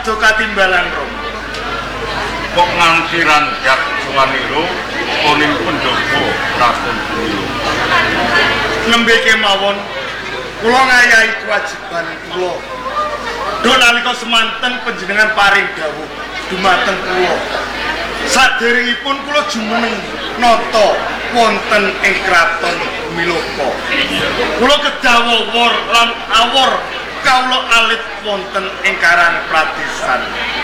rada katimbalan Rom. Kok nganti ranjak suwaniro koning pendopo Praton Bumi. Nembe kemawon kula ngayahi kewajiban kula. Do nalika semanten panjenengan paring dawuh dumateng kula. Saderengipun kula jumeneng nata wonten ing kraton Bumiloko. Kula kedah wor lan awor kawula alit wonten ing Karang Pradesan.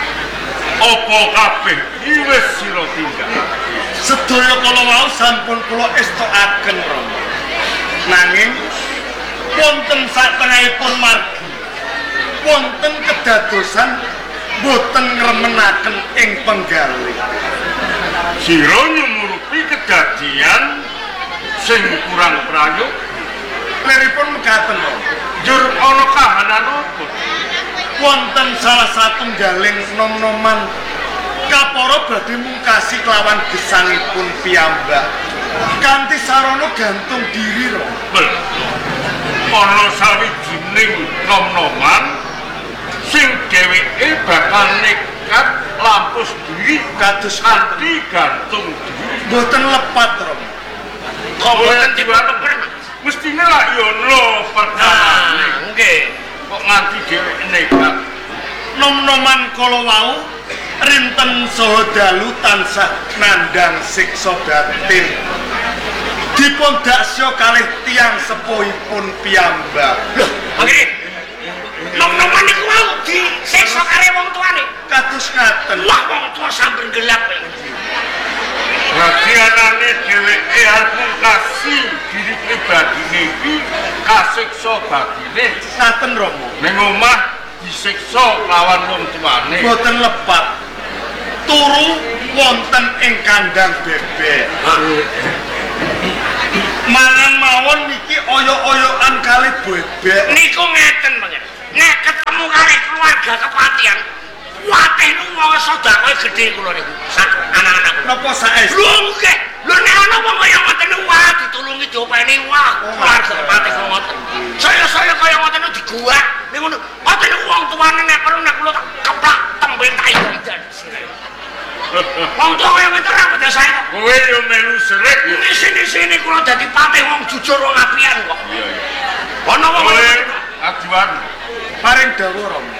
Apa kabeh wis sira tinggal? Sedaya kala wau sampun kula estokaken Rama. Nanging wonten satengahipun margi wonten kedadosan boten ngremenaken ing penggalih. Sira nyumurupi kedadian sing kurang prayoga. Leripun mekaten Jur ana kahanan apa? wonten salah satunggaling nom-noman kapara badhe mungkasi kelawan gesangipun piyambak kanthi sarana gantung diri ro. Ana sawijining nom-noman sing dheweke bakal nekat lampus diri Kados kanthi gantung diri. boten lepat ro. Kok boten dibaper? Mestine lak yo lho perkarane. Nggih. Kok nganti dheweke nekat. Nom-noman kala wau rinten saha dalu tansah nandhang siksa batin. Dipun daksya kalih tiyang sepuhipun piyambak. Lho, mangke nom-noman niku wau disiksa kare wong tuane. Kados ngaten. Wah, wong tua sampun gelap. Berarti anane dheweke arep mungkasi diri pribadine iki kasiksa batine. Ngaten Rama. Ning omah disiksa lawan wong tuane. Boten lepat. Turu wonten ing kandang bebek. Mangan mawon niki oyo-oyokan kalih bebek. Niku ngeten mangke. Nek ketemu kali keluarga kepatihan, wateh nu wong sedekah gedhe kula niku. Sak anak-anak. Napa saestu? Lho nggih. Lho nek ana wong kaya ngoten wah ditulungi diopeni wah keluarga kepatih ngoten. Saya kaya ngoten diguak niku ngoten wong tuane nek perlu nek kula tak keplak tembe tak idan. Wong tua kaya ngoten ra bedha sae. Kowe yo melu srek yo. Sini kula dadi patih wong jujur wong apian kok. Iya. Ana wong Adiwan Paring dawuh Rama.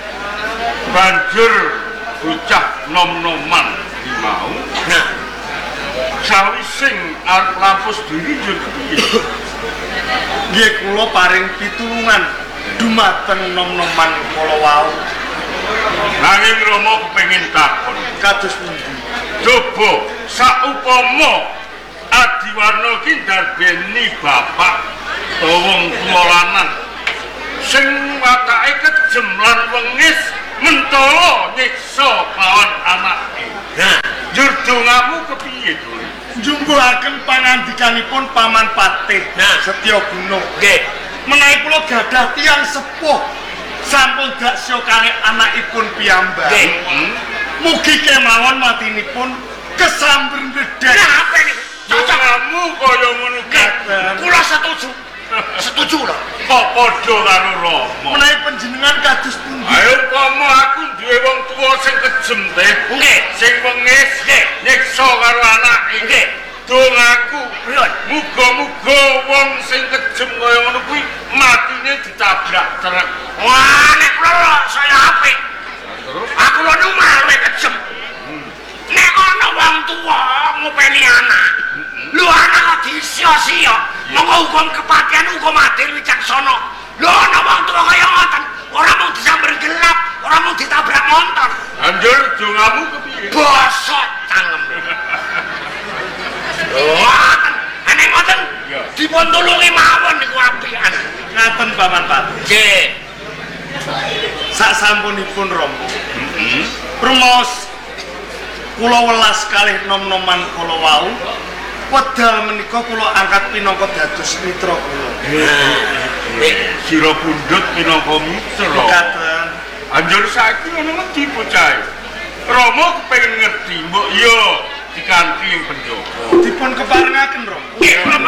banjur bocah nom-noman di mau. Nah, Sawising arep lampus diri yo kepiye? Nggih kula paring pitulungan dumateng nom-noman kala wau. Nanging Rama kepengin takon. Kados pundi? Coba saupama Adiwarna ki ndarbeni bapak wong tuwa lanang sing watake kejem lan wengis mentala nyiksa lawan anake. nah, Njur dongamu kepiye to? Njumbuhaken pangandikanipun Paman Patih Nah. Setyaguna. nggih. Menawi kula gadah tiyang sepuh sampun daksya kalih anakipun piyambak. Nggih. Mugi kemawon matinipun kesamber gedhe. Nah, apa niku? Cocok. Dongamu kaya ngono Nggih. kabeh. Kula setuju. Setuju lho. Kok padha karo Rama. Menawi panjenengan kados pundi? Ayo umpama aku duwe wong tuwa sing kejem teh, Nggih. sing wengis, Nggih. nyiksa karo anake. Nggih. Dongaku, Pripun? muga-muga wong sing kejem kaya ngono kuwi matine ditabrak truk. Wah, nek kula saya apik. Terus Aku lho nu malah kejem. Nek ana wong tuwa ngopeni anak. Lho anak disia-sia. Monggo hukum kepatihan hukum adil wicaksana. Lho ana wong tuwa kaya ngoten, ora mung disamber gelap, ora mung ditabrak motor. anjur dongamu kepiye? Bosok cangkem. Wah, nek ngoten Ya. dipun tulungi mawon niku apian. Ngaten Paman Patih. Nggih. Sasampunipun Rama. Rumaos kula welas kalih nom-noman kala wau. Wedal menika kula angkat pinangka dados mitra kula. Sira pundhut minangka mitra. Mekaten. Anjur saiki ngono ngendi bocah? Rama kepengin ngerti, mbok yo dikanthi penjaga. Dipun keparengaken Rama. Nggih,